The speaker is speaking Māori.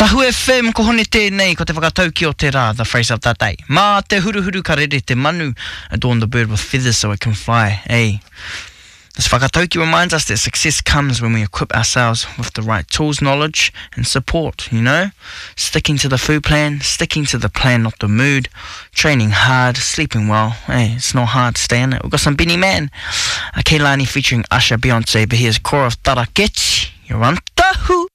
Tahu FM ko hone tēnei ko te whakatau ki o te rā, the phrase of that day. Mā te huru ka rere te manu, adorn the bird with feathers so it can fly. Hey. This whakatauki reminds us that success comes when we equip ourselves with the right tools, knowledge and support, you know? Sticking to the food plan, sticking to the plan, not the mood, training hard, sleeping well. Hey, it's not hard, stay in it. We've got some Benny Man. A Keilani featuring Usher, Beyonce, but here's Core of Taraketchi. You're on Tahu.